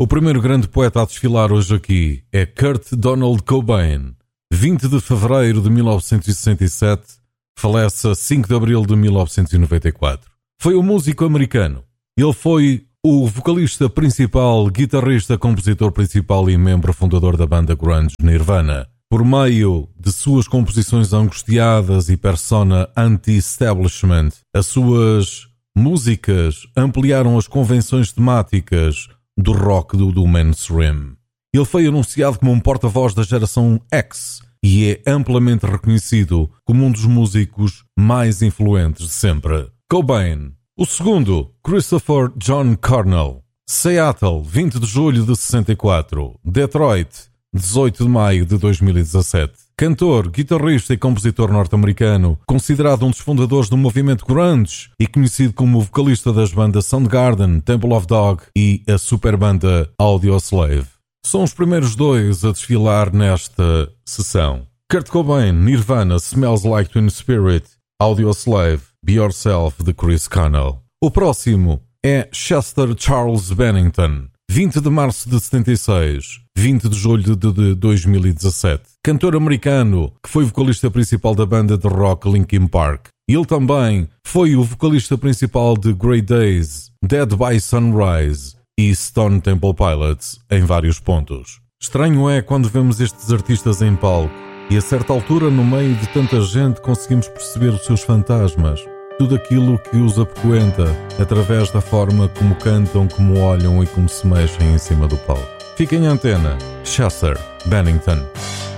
O primeiro grande poeta a desfilar hoje aqui é Kurt Donald Cobain. 20 de fevereiro de 1967, falece a 5 de abril de 1994. Foi um músico americano. Ele foi o vocalista principal, guitarrista, compositor principal e membro fundador da banda grunge Nirvana. Por meio de suas composições angustiadas e persona anti-establishment, as suas músicas ampliaram as convenções temáticas do rock do mainstream. Ele foi anunciado como um porta-voz da geração X e é amplamente reconhecido como um dos músicos mais influentes de sempre. Cobain. O segundo, Christopher John Cornell. Seattle, 20 de julho de 64. Detroit, 18 de maio de 2017. Cantor, guitarrista e compositor norte-americano, considerado um dos fundadores do movimento grunge e conhecido como vocalista das bandas Soundgarden, Temple of Dog e a superbanda Audioslave. São os primeiros dois a desfilar nesta sessão. Kurt Cobain, Nirvana, Smells Like Teen Spirit, Audioslave, Be Yourself, de Chris Cornell. O próximo é Chester Charles Bennington, 20 de março de 76, 20 de julho de 2017. Cantor americano que foi vocalista principal da banda de rock Linkin Park. Ele também foi o vocalista principal de Grey Days, Dead by Sunrise e Stone Temple Pilots em vários pontos. Estranho é quando vemos estes artistas em palco e a certa altura, no meio de tanta gente, conseguimos perceber os seus fantasmas. Tudo aquilo que os apoquenta através da forma como cantam, como olham e como se mexem em cima do palco. Fiquem em antena. Chester Bennington.